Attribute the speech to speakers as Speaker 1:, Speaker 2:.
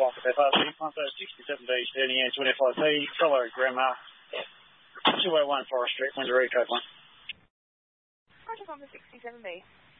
Speaker 1: Quanto Pepper, 67B, standing in 25P, follow Grammar, 201 Forest Street, Windsor Eco 1.
Speaker 2: Roger, 67B.